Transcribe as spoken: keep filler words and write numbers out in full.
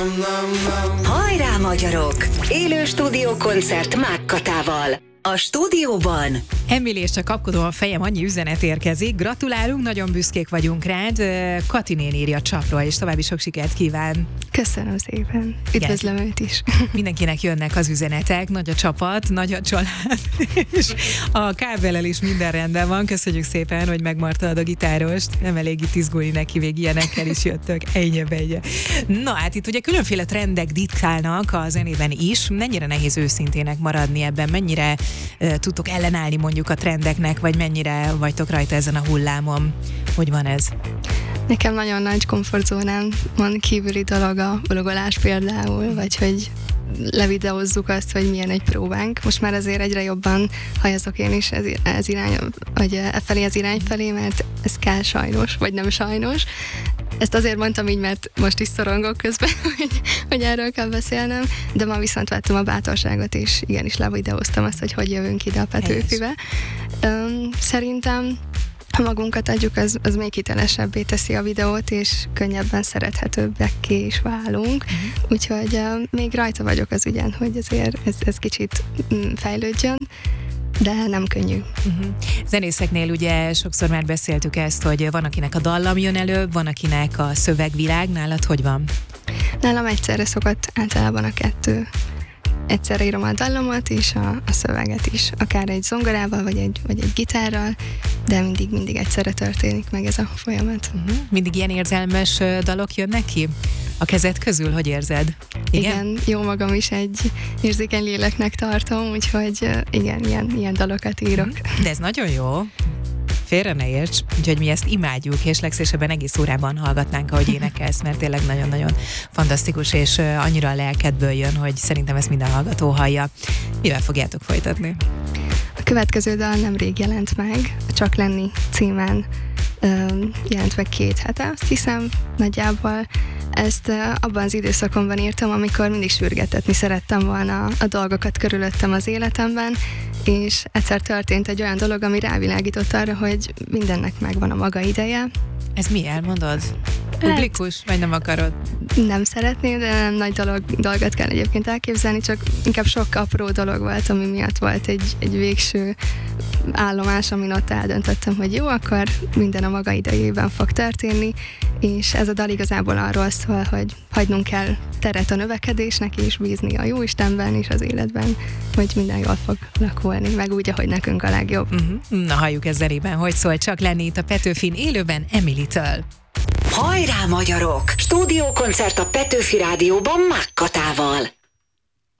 Hajrá magyarok! Élő stúdiókoncert Mákkatával. A stúdióban Emily és a kapkodó a fejem, annyi üzenet érkezik. Gratulálunk, nagyon büszkék vagyunk rád. Kati néni írja csapról, és további sok sikert kíván. Köszönöm szépen. Üdvözlöm őt is. Mindenkinek jönnek az üzenetek, nagy a csapat, nagy a család, és a kábellel is minden rendben van. Köszönjük szépen, hogy megmartad a gitárost. Nem elég itt izgulni neki, még ilyenekkel is jöttök. Ennyi, ennyi. Na hát itt ugye különféle trendek diktálnak a zenében is. Mennyire nehéz őszintének maradni ebben? Mennyire uh, tudtok ellenállni mondjuk a trendeknek, vagy mennyire vagytok rajta ezen a hullámon? Hogy van ez? Nekem nagyon nagy komfortzónán van kívüli dolog a blogolás például, vagy hogy levideózzuk azt, hogy milyen egy próbánk. Most már azért egyre jobban hajazok én is ez, ez irány, vagy e felé az irány felé, mert ez kell sajnos, vagy nem sajnos. Ezt azért mondtam így, mert most is szorongok közben, hogy, hogy erről kell beszélnem, de ma viszont vettem a bátorságot, és igenis levideóztam azt, hogy hogy jövünk ide a Petőfibe. Um, szerintem ha magunkat adjuk, az, az még hitelesebbé teszi a videót, és könnyebben szerethetőbbekké is válunk. Uh-huh. Úgyhogy uh, még rajta vagyok az ügyen, hogy azért ez, ez kicsit mm, fejlődjön, de nem könnyű. Uh-huh. Zenészeknél ugye sokszor már beszéltük ezt, hogy van, akinek a dallam jön előbb, van, akinek a szövegvilág. Nálad hogy van? Nálam egyszerre szokott általában a kettő. Egyszerre írom a dallamot és a, a szöveget is, akár egy zongorával, vagy egy, vagy egy gitárral, de mindig, mindig egyszerre történik meg ez a folyamat. Uh-huh. Mindig ilyen érzelmes dalok jönnek ki? A kezed közül, hogy érzed? Igen? Igen, jó magam is egy érzékeny léleknek tartom, úgyhogy igen, ilyen, ilyen dalokat írok. Uh-huh. De ez nagyon jó. Félre ne érts, úgyhogy mi ezt imádjuk, és legszívesebben egész órában hallgatnánk, ahogy énekelsz, mert tényleg nagyon-nagyon fantasztikus, és annyira a lelkedből jön, hogy szerintem ezt minden hallgató hallja. Mivel fogjátok folytatni? A következő dal nemrég jelent meg, a Csak lenni címen jelent meg két hete, azt hiszem nagyjából. Ezt abban az időszakomban írtam, amikor mindig sürgetetni szerettem volna a dolgokat körülöttem az életemben, és egyszer történt egy olyan dolog, ami rávilágított arra, hogy mindennek megvan a maga ideje. Ez mi, elmondod? Publikus, hát, vagy nem akarod? Nem szeretném, de nem nagy dolog, dolgot kell egyébként elképzelni, csak inkább sok apró dolog volt, ami miatt volt egy, egy végső állomás, amin ott eldöntöttem, hogy jó, akkor minden a maga idejében fog történni, és ez a dal igazából arról szól, hogy hagynunk kell teret a növekedésnek, és bízni a Jóistenben és az életben, hogy minden jól fog alakulni, meg úgy, ahogy nekünk a legjobb. Uh-huh. Na, halljuk ez zenében, hogy szól Csak lenni itt a Petőfin élőben Emily-től. Hajrá magyarok! Stúdiókoncert a Petőfi Rádióban Mákkatával.